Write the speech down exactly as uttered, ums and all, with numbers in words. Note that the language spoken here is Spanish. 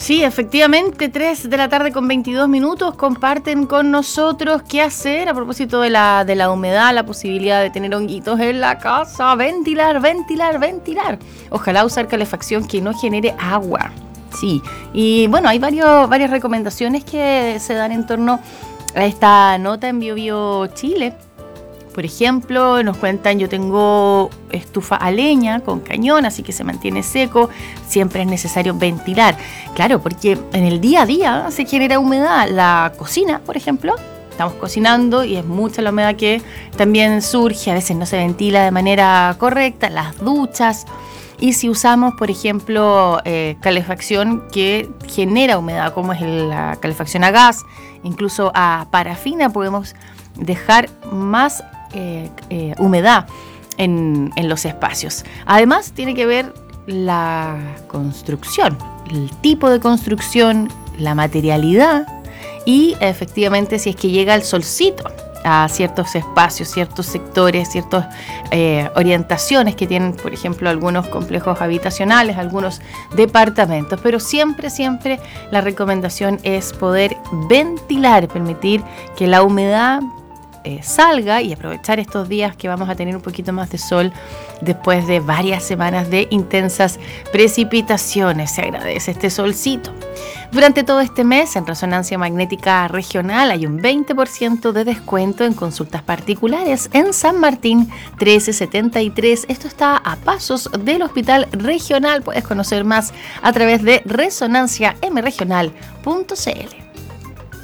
Sí, efectivamente, tres de la tarde con veintidós minutos, comparten con nosotros qué hacer a propósito de la, de la humedad, la posibilidad de tener honguitos en la casa, ventilar, ventilar, ventilar. Ojalá usar calefacción que no genere agua. Sí, y bueno, hay varios, varias recomendaciones que se dan en torno a esta nota en BioBio Chile. Por ejemplo, nos cuentan, yo tengo estufa a leña con cañón, así que se mantiene seco, siempre es necesario ventilar. Claro, porque en el día a día se genera humedad. La cocina, por ejemplo, estamos cocinando y es mucha la humedad que también surge, a veces no se ventila de manera correcta, las duchas. Y si usamos, por ejemplo, eh, calefacción que genera humedad, como es la calefacción a gas, incluso a parafina, podemos dejar más Eh, eh, humedad en, en los espacios. Además, tiene que ver la construcción, el tipo de construcción, la materialidad y efectivamente si es que llega el solcito a ciertos espacios, ciertos sectores, ciertas eh, orientaciones que tienen, por ejemplo, algunos complejos habitacionales, algunos departamentos, pero siempre, siempre la recomendación es poder ventilar, permitir que la humedad Eh, salga y aprovechar estos días que vamos a tener un poquito más de sol después de varias semanas de intensas precipitaciones. Se agradece este solcito. Durante todo este mes, en Resonancia Magnética Regional hay un veinte por ciento de descuento en consultas particulares en San Martín trece setenta y tres. Esto está a pasos del Hospital Regional. Puedes conocer más a través de resonancia m regional punto c l.